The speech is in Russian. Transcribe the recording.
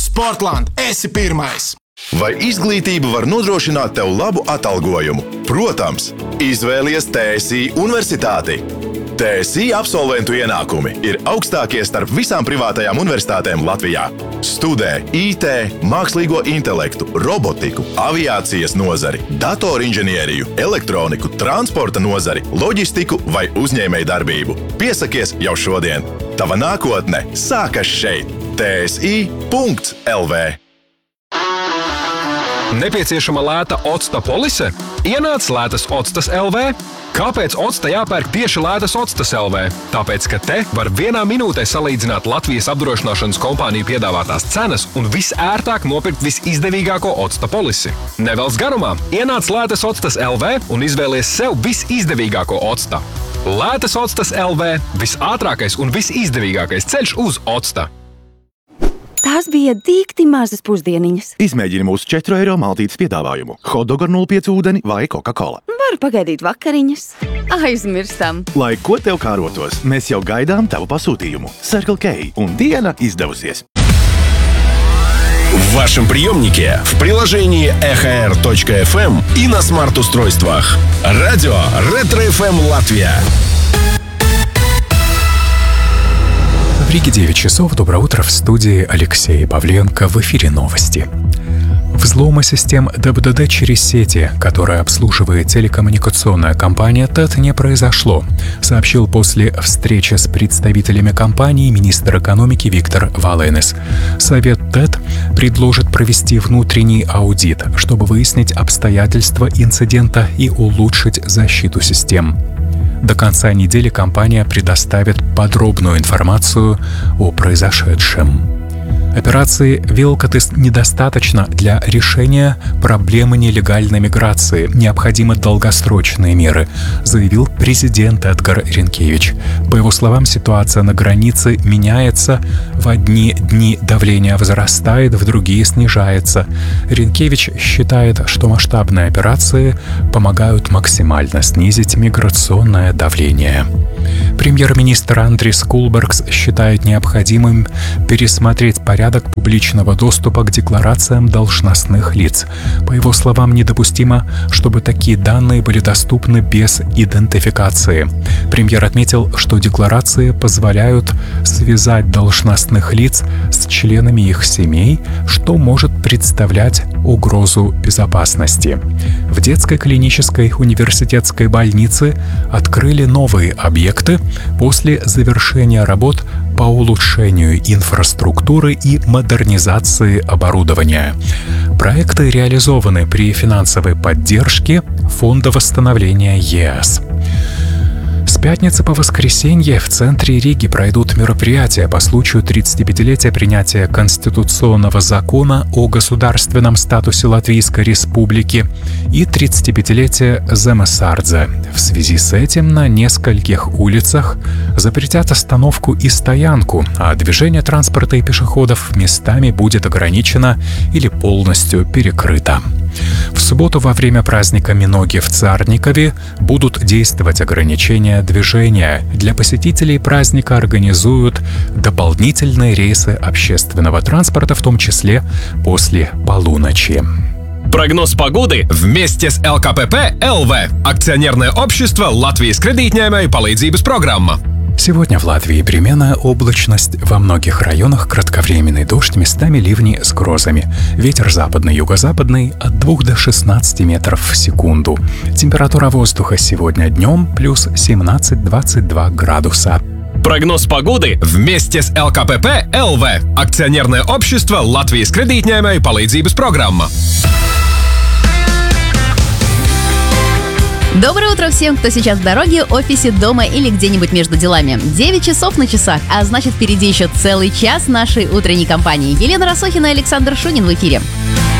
Sportland, esi pirmais! Vai izglītība var nodrošināt tev labu atalgojumu? Protams, izvēlies TSI Universitāti. TSI absolventu ienākumi ir augstākie starp visām privātajām universitātēm Latvijā. Studē IT, mākslīgo intelektu, robotiku, aviācijas nozari, datorinženieriju, elektroniku, transporta nozari, loģistiku vai uzņēmējdarbību. Piesakies jau šodien! Tava nākotne sākas šeit! TSI.LV. Nepieciešama lēta octa polise? Ienāc lētas octas LV. Kāpēc octa jāpērk tieši lētas octas LV? Tāpēc, ka te var vienā minūtē salīdzināt Latvijas apdrošināšanas kompāniju piedāvātās cenas un visērtāk nopirkt visizdevīgāko octa polisi. Nevelc garumā, ienāc lētas octas LV un izvēlies sev visizdevīgāko octa. Lētas octas LV – visātrākais un visizdevīgākais ceļš uz octa. Tās bija dīkti mazas pusdieniņas. Izmēģini mūsu 4 eiro maltītes piedāvājumu. Hotdog ar 0,5 ūdeni vai Coca-Cola. Varu pagaidīt vakariņas. Aizmirstam. Lai ko tev kārotos, mēs jau gaidām tavu pasūtījumu. Circle K un diena izdevusies. В вашем приемнике, в приложении EHR.FM и на смарт-устройствах. Радио Ретро-ФМ Латвия. В Риге 9 часов. Доброе утро. В студии Алексей Павленко. В эфире новости. Взлома систем ДБДД через сети, которые обслуживает телекоммуникационная компания ТЭТ, не произошло, сообщил после встречи с представителями компании министр экономики Виктор Валенес. Совет ТЭТ предложит провести внутренний аудит, чтобы выяснить обстоятельства инцидента и улучшить защиту систем. До конца недели компания предоставит подробную информацию о произошедшем. Операции «Вилкотыс» недостаточно для решения проблемы нелегальной миграции. Необходимы долгосрочные меры, заявил президент Эдгар Ринкевич. По его словам, ситуация на границе меняется. В одни дни давление возрастает, в другие снижается. Ринкевич считает, что масштабные операции помогают максимально снизить миграционное давление. Премьер-министр Андрис Кулбергс считает необходимым пересмотреть порядок публичного доступа к декларациям должностных лиц. По его словам, недопустимо, чтобы такие данные были доступны без идентификации. Премьер отметил, что декларации позволяют связать должностных лиц с членами их семей, что может представлять угрозу безопасности. В детской клинической университетской больнице открыли новые объекты после завершения работ по улучшению инфраструктуры и модернизации оборудования. Проекты реализованы при финансовой поддержке Фонда восстановления ЕС. С пятницы по воскресенье в центре Риги пройдут мероприятия по случаю 35-летия принятия Конституционного закона о государственном статусе Латвийской Республики и 35-летия Земесардзе. В связи с этим на нескольких улицах запретят остановку и стоянку, а движение транспорта и пешеходов местами будет ограничено или полностью перекрыто. В субботу во время праздника Миноги в Царникове будут действовать ограничения движения. Для посетителей праздника организуют дополнительные рейсы общественного транспорта, в том числе после полуночи. Прогноз погоды вместе с ЛКПП ЛВ. Акционерное общество Латвijas kredītņēmēju palīdzības программа. Сегодня в Латвии переменная облачность, во многих районах кратковременный дождь, местами ливни с грозами. Ветер западный, юго-западный от 2 до 16 метров в секунду. Температура воздуха сегодня днем плюс 17-22 градуса. Прогноз погоды вместе с ЛКПП ЛВ. Акционерное общество Латвijas kredītņēmēju palīdzības программа. Доброе утро всем, кто сейчас в дороге, офисе, дома или где-нибудь между делами. 9 часов на часах, а значит, впереди еще целый час нашей утренней компании. Елена Росохина и Александр Шунин в эфире.